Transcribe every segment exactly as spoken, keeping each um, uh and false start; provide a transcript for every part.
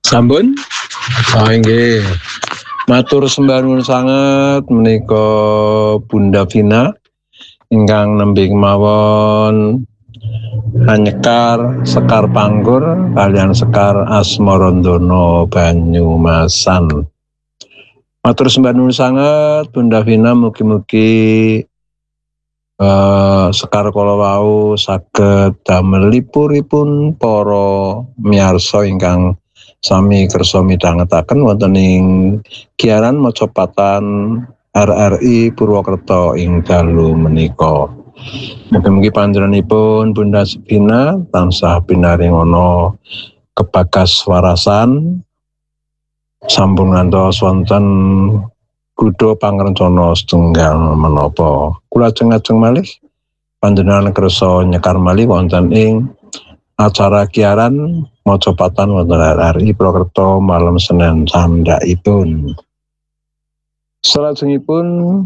Sampun? Oh inggih. Matur sembah nuwun sanget menika Bunda Vina ingkang nembe kemawon Hanyekar Sekar Panggur kaliyan Sekar Asmarandana Banyumasan. Matur sembah nuwun sanget Bunda Vina, mugi-mugi Uh, Sekar kala wau saged damel lipuripun para miyarsa ingkang sami kersa midhangetaken wonten ing giaran Mojopatan R R I Purwokerto ing dalu menika. Mugi-mugi panjenenganipun Bunda Vina tansah pinaringana kebagas warasan sampun ngantos wonten Kudo pangrencana setunggal menapa. Kula ajeng-ajeng malih panjenengan kersa nyekar malih wonten ing acara giaran Mojopatan wonten R R I Purwokerto malam Senin candhaipun. Salajengipun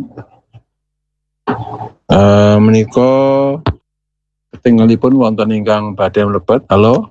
eh, menika ketinggalipun wonten ingkang badhe mlebet. Halo.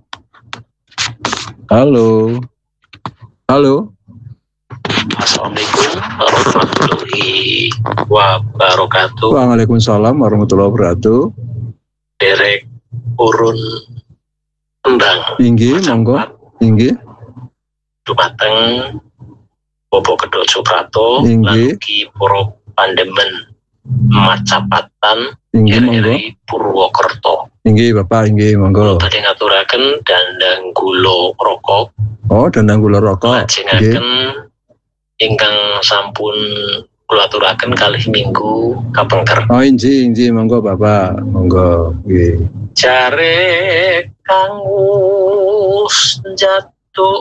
Halo. Halo. Assalamualaikum warahmatullahi wabarakatuh. Waalaikumsalam warahmatullahi wabarakatuh. Derek urun endang. Inggih, monggo. Inggih. Dumateng Bapak Kedojo Prato lan ugi para pandemen Macapatan R R I Purwokerto. Inggih Bapak, inggih monggo. Badhe ngaturaken dandang gula rokok. Oh, dandang gula rokok. Lajengaken ingkang sampun kula aturaken kalih minggu kapengker. Oh, inji, inji, monggo Bapak, monggo. Nggih. Jare kang wis jatuh